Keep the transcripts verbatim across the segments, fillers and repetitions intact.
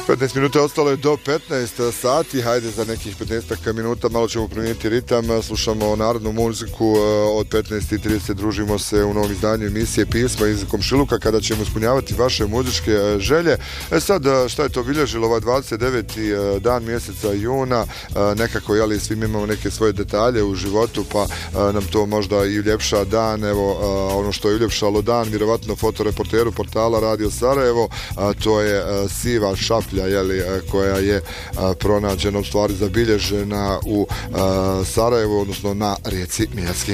petnaest minuta ostalo je do petnaest sati, hajde za nekih petnaest minuta malo ćemo promijeniti ritam, slušamo narodnu muziku, od petnaest i trideset družimo se u novom izdanju emisije Pisma iz komšiluka kada ćemo ispunjavati vaše muzičke želje. E sad, šta je to obilježilo ovaj dvadeset deveti dan mjeseca juna, nekako jeli svi imamo neke svoje detalje u životu pa nam to možda i uljepša dan, evo ono što je uljepšalo dan vjerovatno fotoreporteru portala Radio Sarajevo, to je siva šaplja jeli, koja je a, pronađena, u stvari zabilježena u a, Sarajevu, odnosno na rijeci Miljacki.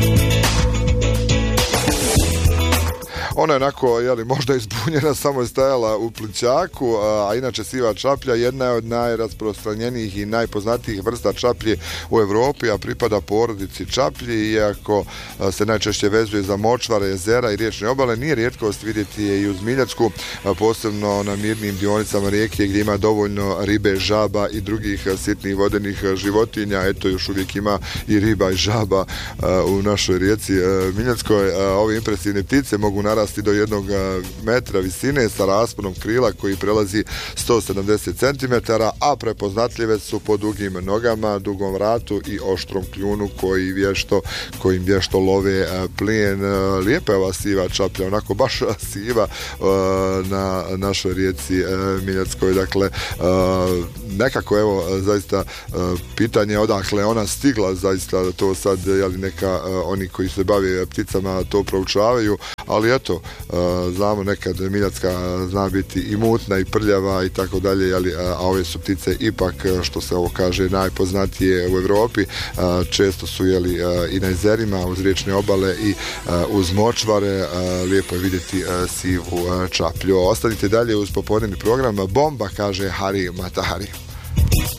Ona je onako, jeli, možda izbunjena, samo je stajala u plićaku, a, a inače siva čaplja jedna je od najrasprostranjenijih i najpoznatijih vrsta čaplji u Europi, a pripada porodici čaplji, iako a, se najčešće vezuje za močvare, jezera i riječne obale, nije rijetkost vidjeti je i uz Miljacku, a, posebno na mirnim dionicama rijeke gdje ima dovoljno ribe, žaba i drugih a, sitnih vodenih a, životinja. Eto, još uvijek ima i riba i žaba a, u našoj rijeci a, Miljackoj. A, ove impresivne ptice mogu narasti do jednog metra visine sa rasponom krila koji prelazi sto sedamdeset centimetara, a prepoznatljive su po dugim nogama, dugom vratu i oštrom kljunu koji vješto, kojim vješto love plijen. Lijepa je ova siva čaplja, onako baš siva na našoj rijeci Miljackoj. Dakle, nekako evo zaista pitanje odakle ona stigla, zaista to sad jeli neka oni koji se bave pticama to proučavaju, ali eto, znamo nekad Miljacka zna biti i mutna i prljava i tako dalje, ali a ove su ptice ipak, što se ovo kaže, najpoznatije u Europi, često su jeli i na jezerima, uz riječne obale i uz močvare. Lijepo je vidjeti sivu čaplju. Ostanite dalje uz popodnevni program. Bomba, kaže Hari Matahari.